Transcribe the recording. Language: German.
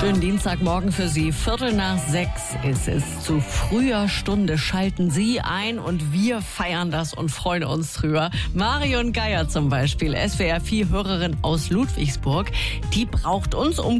Schönen Dienstagmorgen für Sie. 5:45 ist es. Zu früher Stunde schalten Sie ein und wir feiern das und freuen uns drüber. Marion Geier zum Beispiel, SWR4-Hörerin aus Ludwigsburg, die braucht uns um